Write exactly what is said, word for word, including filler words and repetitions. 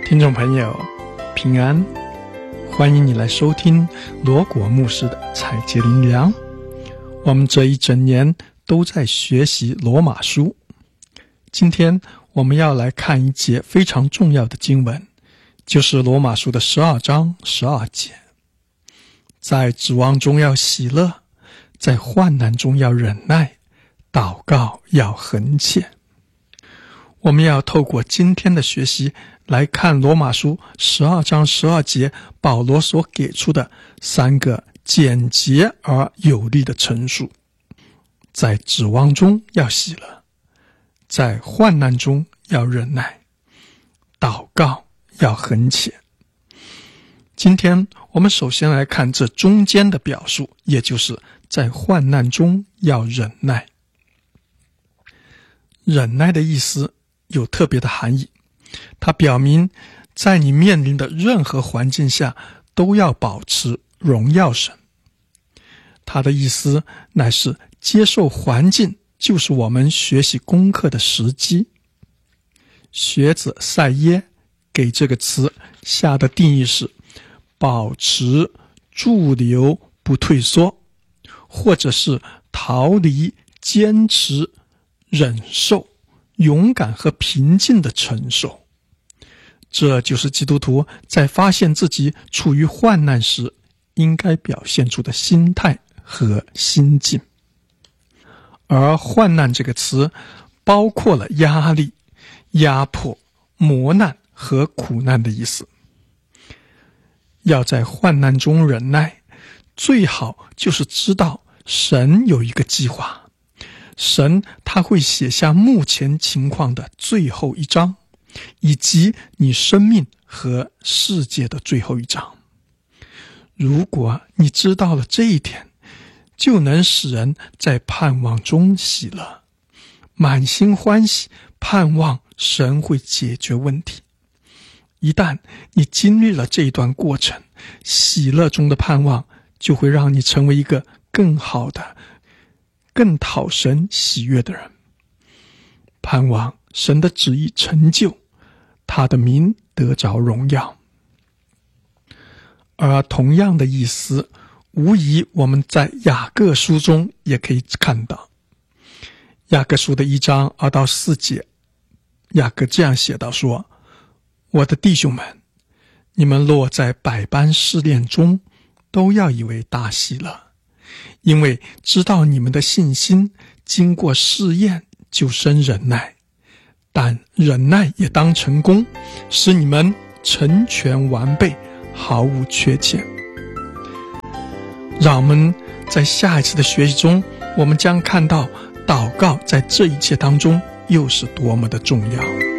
听众朋友平安，欢迎你来收听罗果牧师的采节灵粮。我们这一整年都在学习罗马书，今天我们要来看一节非常重要的经文，就是罗马书的十二章十二节。在指望中要喜乐，在患难中要忍耐，祷告要恒切。我们要透过今天的学习来看罗马书十二章十二节保罗所给出的三个简洁而有力的陈述。在指望中要喜乐，在患难中要忍耐，祷告要恒切。今天我们首先来看这中间的表述，也就是在患难中要忍耐。忍耐的意思有特别的含义，它表明在你面临的任何环境下都要保持荣耀神。它的意思乃是接受环境就是我们学习功课的时机。学者塞耶给这个词下的定义是保持驻留不退缩，或者是逃离坚持忍受勇敢和平静的承受。这就是基督徒在发现自己处于患难时应该表现出的心态和心境。而患难这个词包括了压力、压迫、磨难和苦难的意思。要在患难中忍耐，最好就是知道神有一个计划，神他会写下目前情况的最后一章，以及你生命和世界的最后一章。如果你知道了这一点，就能使人在盼望中喜乐，满心欢喜，盼望神会解决问题。一旦你经历了这一段过程，喜乐中的盼望就会让你成为一个更好的、更讨神喜悦的人。盼望神的旨意成就，他的名得着荣耀。而同样的意思，无疑我们在雅各书中也可以看到。雅各书的一章二到四节，雅各这样写道说：我的弟兄们，你们落在百般试炼中，都要以为大喜乐，因为知道你们的信心经过试验就生忍耐，但忍耐也当成功，使你们成全完备，毫无缺欠。让我们在下一次的学习中，我们将看到祷告在这一切当中又是多么的重要。